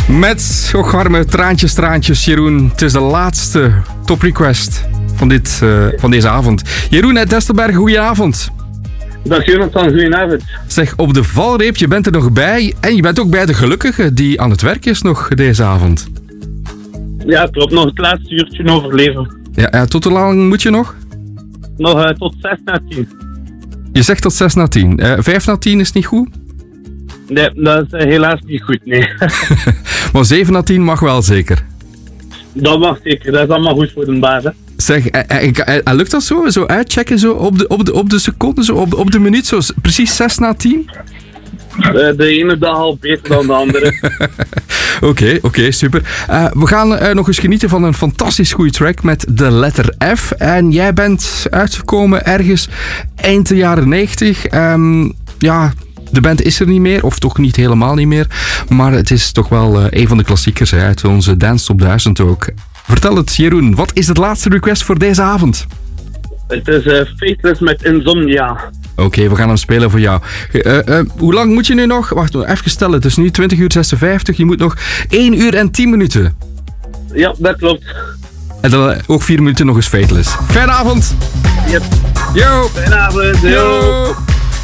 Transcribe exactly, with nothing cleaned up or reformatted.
Met ocharme traantjes, traantjes, Jeroen. Het is de laatste top request van, dit, uh, van deze avond. Jeroen uit Destelbergen, goedenavond. Dag Jonathan, goedenavond. Zeg, op de valreep, je bent er nog bij. En je bent ook bij de gelukkige die aan het werk is nog deze avond. Ja, klopt. Nog het laatste uurtje overleven. Ja, ja, tot hoe lang moet je nog? Nog uh, tot zes na tien. Je zegt tot zes na tien. Uh, vijf na tien is niet goed? Nee, dat is uh, helaas niet goed, nee. Maar zeven na tien mag wel zeker? Dat mag zeker. Dat is allemaal goed voor de baas, hè. Zeg, uh, uh, uh, lukt dat zo? Zo uitchecken zo op, de, op, de, op de seconde, zo op, de, op de minuut, zo precies zes na tien? Uh, de ene dag al beter dan de andere. Oké, okay, oké, okay, super. Uh, we gaan uh, nog eens genieten van een fantastisch goede track met de letter F. En jij bent uitgekomen ergens eind de jaren negentig. Um, ja, de band is er niet meer, of toch niet helemaal niet meer. Maar het is toch wel uh, een van de klassiekers hè, uit onze Dance Top duizend ook. Vertel het, Jeroen. Wat is het laatste request voor deze avond? Het is uh, Faithless met Insomnia. Oké, okay, we gaan hem spelen voor jou. Uh, uh, hoe lang moet je nu nog? Wacht, even stellen. Het is nu twintig uur zesenvijftig. Je moet nog één uur en tien minuten. Ja, dat klopt. En dan uh, ook vier minuten nog eens Faithless. Fijne avond! Yep. Yo! Fijne avond, yo! yo.